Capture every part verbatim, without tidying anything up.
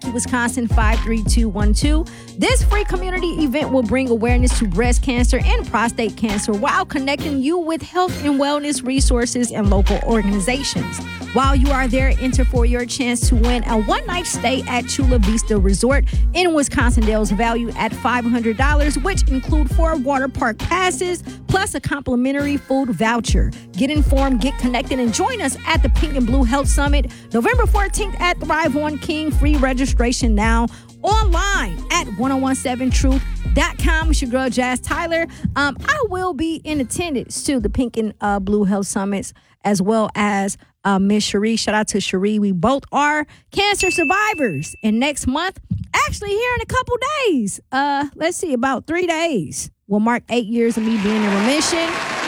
Wisconsin five three two one two. This free community event will bring awareness to breast cancer and prostate cancer while connecting you with health and wellness resources and local organizations. While you are there, enter for your chance to win a one-night stay at Chula Vista Resort in Wisconsin Dells, valued at five hundred dollars, which include four water park passes plus a complimentary food voucher. Get informed, get connected, and join us at the Pink and Blue Health Summit November fourteenth at Thrive on King. Free registration now online at ten seventeen truth dot com. It's your girl Jazz Tyler. Um, I will be in attendance to the Pink and uh, Blue Health Summits, as well as uh, Miss Cherie. Shout out to Cherie. We both are cancer survivors. And next month, actually here in a couple days, uh, let's see, about three days, will mark eight years of me being in remission.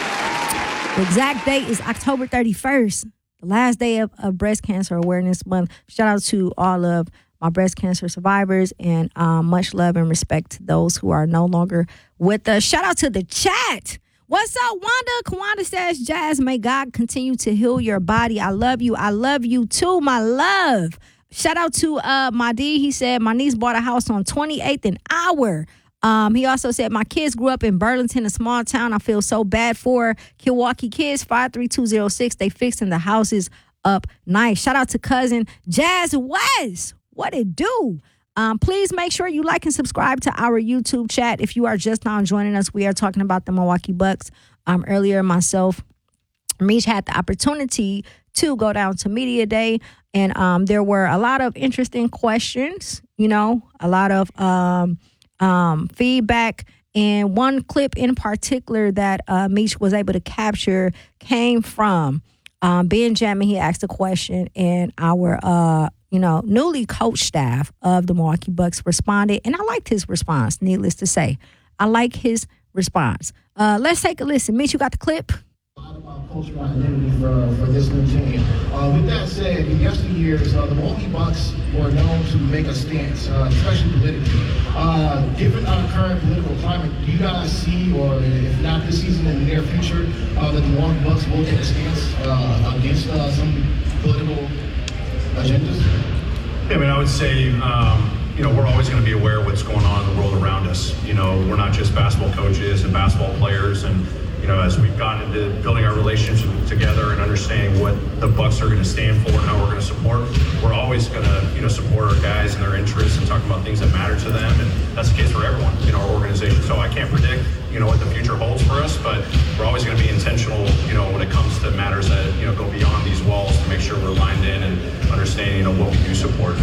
The exact date is October thirty-first, the last day of, of Breast Cancer Awareness Month. Shout out to all of my breast cancer survivors, and um, much love and respect to those who are no longer with us. Shout out to the chat. What's up, Wanda? Kawanda says, Jazz, may God continue to heal your body. I love you. I love you too, my love. Shout out to uh, my D. He said, my niece bought a house on twenty-eighth and Hour. Um, he also said, my kids grew up in Burlington, a small town. I feel so bad for Milwaukee kids. five three two zero six. They fixing the houses up nice. Shout out to cousin Jazz West. What it do? Um, please make sure you like and subscribe to our YouTube chat. If you are just now joining us, we are talking about the Milwaukee Bucks. Um, earlier, myself, Meech had the opportunity to go down to Media Day, and um, there were a lot of interesting questions, you know, a lot of um, um, feedback. And one clip in particular that uh, Meech was able to capture came from um, Benjamin. He asked a question, and our uh, you know, newly coached staff of the Milwaukee Bucks responded, and I liked his response, needless to say. I like his response. Uh, let's take a listen. Mitch, you got the clip? A lot about cultural identity for, for this new team. Uh, with that said, in yesteryears, uh, the Milwaukee Bucks were known to make a stance, uh, especially politically. Uh, given our current political climate, do you guys see, or if not this season, in the near future, uh, that the Milwaukee Bucks will take a stance uh, against uh, some political agendas? Yeah, I mean, I would say, um, you know, we're always going to be aware of what's going on in the world around us. You know, we're not just basketball coaches and basketball players. And, you know, as we've gotten into building our relationship together and understanding what the Bucks are going to stand for and how we're going to support, we're always going to, you know, support our guys and their interests and talk about things that matter to them. And that's the case for everyone in our organization. So I can't predict, you know, what the future holds for us, but we're always going to be intentional, you know, when it comes to matters that, you know, go beyond these walls to make sure we're lined in and understanding, you know, what we do support.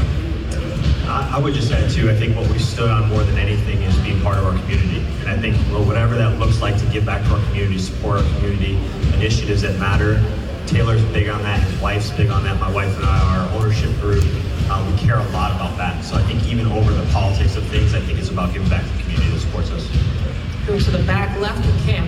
I would just add, too, I think what we stood on more than anything is being part of our community. And I think, well, whatever that looks like to give back to our community, support our community, initiatives that matter. Taylor's big on that, his wife's big on that, my wife and I, our ownership group, uh, we care a lot about that. So I think even over the politics of things, I think it's about giving back to the community that supports us. Go to the back left of Cam.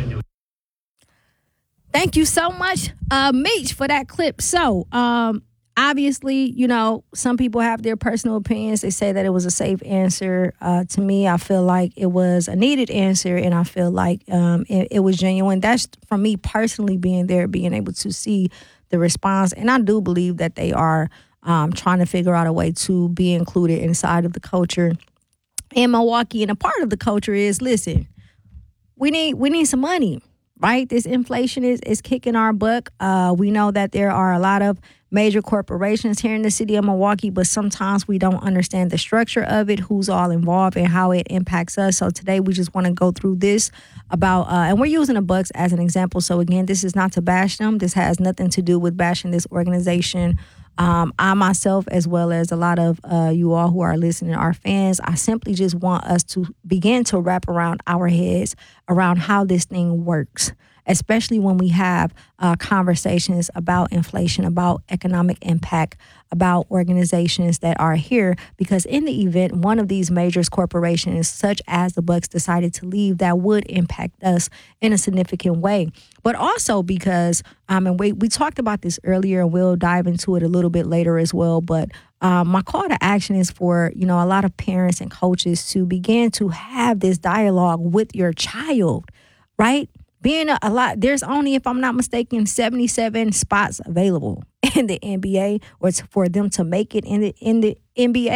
Thank you so much, uh, Meech, for that clip. So, um, obviously, you know, some people have their personal opinions. They say that it was a safe answer. Uh, to me, I feel like it was a needed answer, and I feel like um, it, it was genuine. That's from me personally being there, being able to see the response. And I do believe that they are um, trying to figure out a way to be included inside of the culture in Milwaukee. And a part of the culture is, listen, we need we need some money, right? This inflation is, is kicking our butt. Uh, we know that there are a lot of major corporations here in the city of Milwaukee, but sometimes we don't understand the structure of it, who's all involved, and how it impacts us. So today we just want to go through this about, uh, and we're using the Bucks as an example. So again, this is not to bash them. This has nothing to do with bashing this organization. Um, I myself, as well as a lot of uh, you all who are listening, our fans, I simply just want us to begin to wrap around our heads around how this thing works, especially when we have uh, conversations about inflation, about economic impact, about organizations that are here. Because in the event one of these major corporations, such as the Bucks, decided to leave, that would impact us in a significant way. But also because, um, and we, we talked about this earlier, and we'll dive into it a little bit later as well, but um, my call to action is for, you know, a lot of parents and coaches to begin to have this dialogue with your child, right? Being a, a lot, there's only, if I'm not mistaken, seventy-seven spots available in the N B A, or for them to make it in the in the N B A.